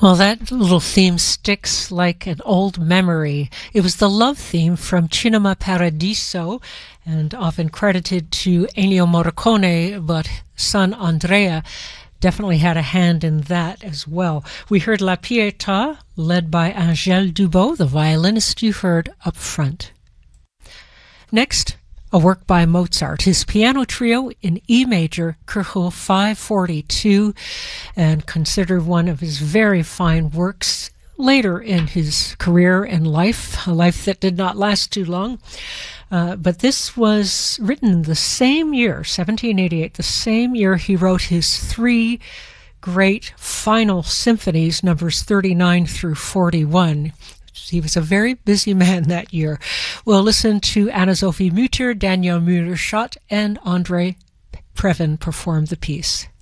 Well, that little theme sticks like an old memory. It was the love theme from Cinema Paradiso and often credited to Ennio Morricone, but son Andrea definitely had a hand in that as well. We heard La Pietà, led by Angèle Dubot, the violinist you heard up front. Next, a work by Mozart, his piano trio in E major, Köchel 542, and considered one of his very fine works later in his career and life, a life that did not last too long. But this was written the same year, 1788, the same year he wrote his three great final symphonies, numbers 39 through 41. He was a very busy man that year. We'll listen to Anna-Sophie Mutter, Daniel Müller-Schott, and André Previn perform the piece.